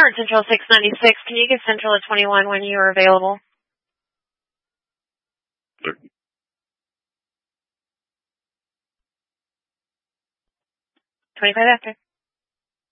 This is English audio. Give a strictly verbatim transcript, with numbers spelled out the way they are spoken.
North Central six ninety-six. Can you give Central a twenty-one when you are available? twenty-five after.